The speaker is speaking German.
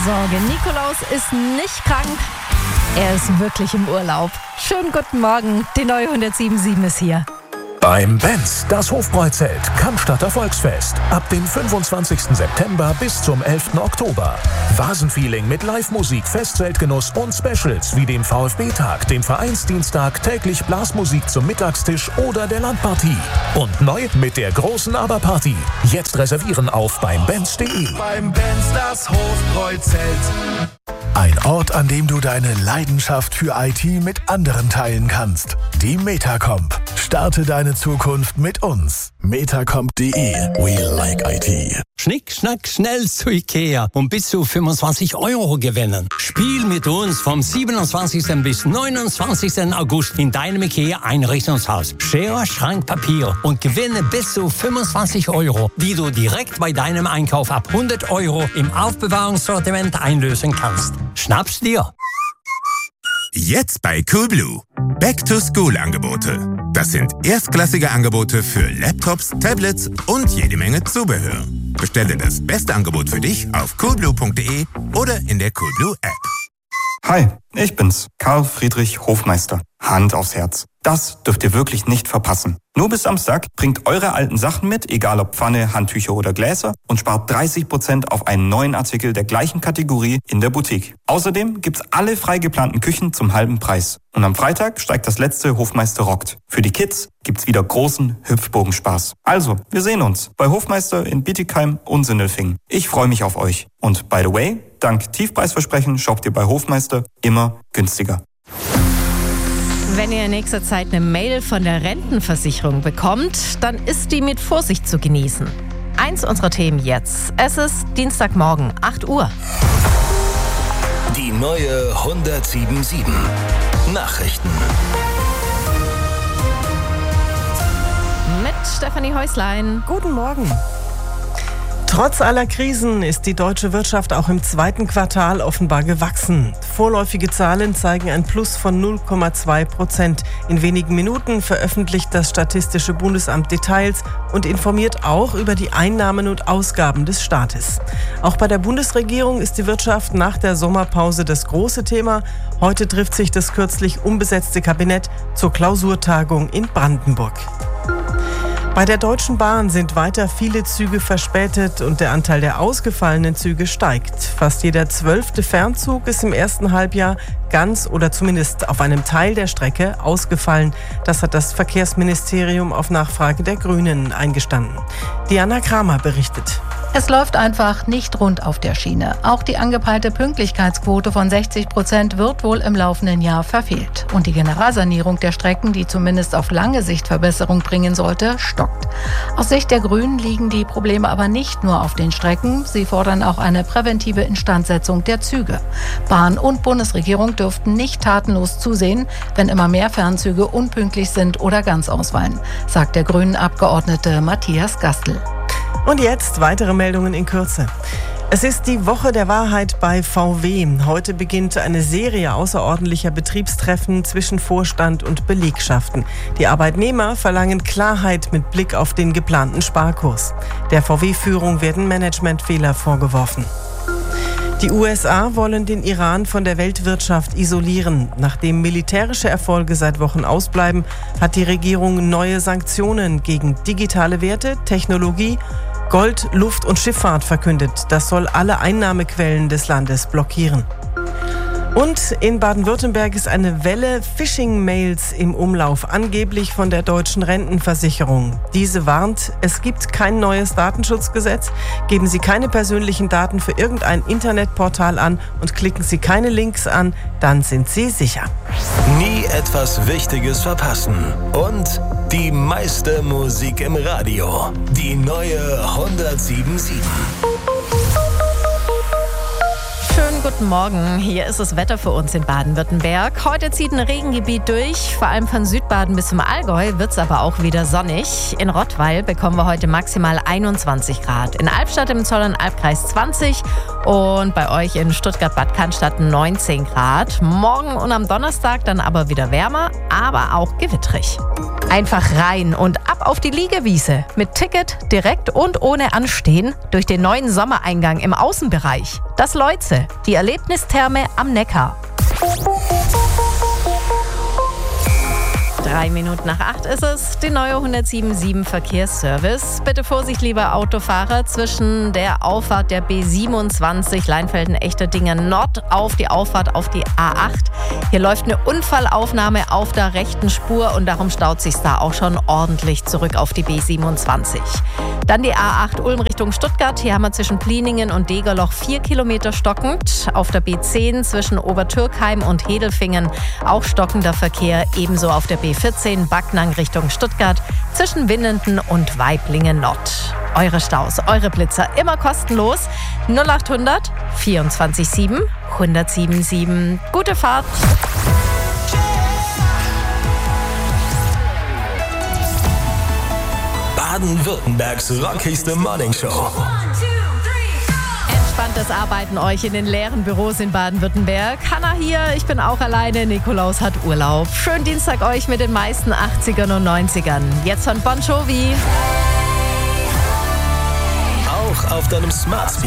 Sorge. Nikolaus ist nicht krank, er ist wirklich im Urlaub. Schönen guten Morgen, die neue 107.7 ist hier. Beim Benz, das Hofbräuzelt, Cannstatter Volksfest. Ab dem 25. September bis zum 11. Oktober. Vasenfeeling mit Live-Musik, Festzeltgenuss und Specials wie dem VfB-Tag, dem Vereinsdienstag, täglich Blasmusik zum Mittagstisch oder der Landpartie. Und neu mit der großen Aberparty. Jetzt reservieren auf beimbenz.de. Beim Benz, das Hofbräuzelt. Ein Ort, an dem du deine Leidenschaft für IT mit anderen teilen kannst. Die Metacomp. Starte deine Zukunft mit uns. Metacomp.de. We like IT. Schnick, schnack, schnell zu Ikea und bis zu 25 € gewinnen. Spiel mit uns vom 27. bis 29. August in deinem Ikea-Einrichtungshaus. Schere, Schrank, Papier und gewinne bis zu 25 €, die du direkt bei deinem Einkauf ab 100 € im Aufbewahrungssortiment einlösen kannst. Schnapp's dir! Jetzt bei Coolblue. Back-to-School-Angebote. Das sind erstklassige Angebote für Laptops, Tablets und jede Menge Zubehör. Bestelle das beste Angebot für dich auf coolblue.de oder in der Coolblue App. Hi, ich bin's, Karl Friedrich Hofmeister. Hand aufs Herz. Das dürft ihr wirklich nicht verpassen. Nur bis Samstag bringt eure alten Sachen mit, egal ob Pfanne, Handtücher oder Gläser, und spart 30% auf einen neuen Artikel der gleichen Kategorie in der Boutique. Außerdem gibt's alle frei geplanten Küchen zum halben Preis. Und am Freitag steigt das letzte Hofmeister rockt. Für die Kids gibt's wieder großen Hüpfbogenspaß. Also, wir sehen uns bei Hofmeister in Bietigheim und Sindelfingen. Ich freue mich auf euch. Und by the way, dank Tiefpreisversprechen shoppt ihr bei Hofmeister immer günstiger. Wenn ihr in nächster Zeit eine Mail von der Rentenversicherung bekommt, dann ist die mit Vorsicht zu genießen. Eins unserer Themen jetzt. Es ist Dienstagmorgen, 8 Uhr. Die neue 107.7 Nachrichten. Mit Stefanie Häuslein. Guten Morgen. Trotz aller Krisen ist die deutsche Wirtschaft auch im zweiten Quartal offenbar gewachsen. Vorläufige Zahlen zeigen ein Plus von 0,2%. In wenigen Minuten veröffentlicht das Statistische Bundesamt Details und informiert auch über die Einnahmen und Ausgaben des Staates. Auch bei der Bundesregierung ist die Wirtschaft nach der Sommerpause das große Thema. Heute trifft sich das kürzlich umbesetzte Kabinett zur Klausurtagung in Brandenburg. Bei der Deutschen Bahn sind weiter viele Züge verspätet und der Anteil der ausgefallenen Züge steigt. Fast jeder 12. Fernzug ist im ersten Halbjahr ganz oder zumindest auf einem Teil der Strecke ausgefallen. Das hat das Verkehrsministerium auf Nachfrage der Grünen eingestanden. Diana Kramer berichtet. Es läuft einfach nicht rund auf der Schiene. Auch die angepeilte Pünktlichkeitsquote von 60% wird wohl im laufenden Jahr verfehlt. Und die Generalsanierung der Strecken, die zumindest auf lange Sicht Verbesserung bringen sollte, stockt. Aus Sicht der Grünen liegen die Probleme aber nicht nur auf den Strecken. Sie fordern auch eine präventive Instandsetzung der Züge. Bahn und Bundesregierung dürften nicht tatenlos zusehen, wenn immer mehr Fernzüge unpünktlich sind oder ganz ausfallen, sagt der Grünen-Abgeordnete Matthias Gastl. Und jetzt weitere Meldungen in Kürze. Es ist die Woche der Wahrheit bei VW. Heute beginnt eine Serie außerordentlicher Betriebstreffen zwischen Vorstand und Belegschaften. Die Arbeitnehmer verlangen Klarheit mit Blick auf den geplanten Sparkurs. Der VW-Führung werden Managementfehler vorgeworfen. Die USA wollen den Iran von der Weltwirtschaft isolieren. Nachdem militärische Erfolge seit Wochen ausbleiben, hat die Regierung neue Sanktionen gegen digitale Werte, Technologie, Gold, Luft- und Schifffahrt verkündet. Das soll alle Einnahmequellen des Landes blockieren. Und in Baden-Württemberg ist eine Welle Phishing-Mails im Umlauf, angeblich von der deutschen Rentenversicherung. Diese warnt, es gibt kein neues Datenschutzgesetz. Geben Sie keine persönlichen Daten für irgendein Internetportal an und klicken Sie keine Links an, dann sind Sie sicher. Nie etwas Wichtiges verpassen. Und die meiste Musik im Radio. Die neue 107.7. Schönen guten Morgen. Hier ist das Wetter für uns in Baden-Württemberg. Heute zieht ein Regengebiet durch. Vor allem von Südbaden bis zum Allgäu wird es aber auch wieder sonnig. In Rottweil bekommen wir heute maximal 21 Grad. In Albstadt im Zollernalbkreis 20 und bei euch in Stuttgart-Bad Cannstatt 19 Grad. Morgen und am Donnerstag dann aber wieder wärmer, aber auch gewitterig. Einfach rein und ab auf die Liegewiese. Mit Ticket, direkt und ohne Anstehen durch den neuen Sommereingang im Außenbereich. Das Leutze, die Erlebnistherme am Neckar. 7:03 ist es, die neue 177 Verkehrsservice. Bitte Vorsicht, lieber Autofahrer, zwischen der Auffahrt der B27 Leinfelden-Echterdingen Nord auf die Auffahrt auf die A8. Hier läuft eine Unfallaufnahme auf der rechten Spur und darum staut sich da auch schon ordentlich zurück auf die B27. Dann die A8 Ulm Richtung Stuttgart. Hier haben wir zwischen Pliningen und Degerloch 4 Kilometer stockend. Auf der B10 zwischen Obertürkheim und Hedelfingen auch stockender Verkehr. Ebenso auf der B14 Backnang Richtung Stuttgart zwischen Winnenden und Waiblingen Nord. Eure Staus, eure Blitzer immer kostenlos. 0800 24 7 1077. Gute Fahrt! Baden-Württembergs rockigste Morningshow. Entspanntes Arbeiten euch in den leeren Büros in Baden-Württemberg. Hanna hier, ich bin auch alleine. Nikolaus hat Urlaub. Schönen Dienstag euch mit den meisten 80ern und 90ern. Jetzt von Bon Jovi. Auch auf deinem Smart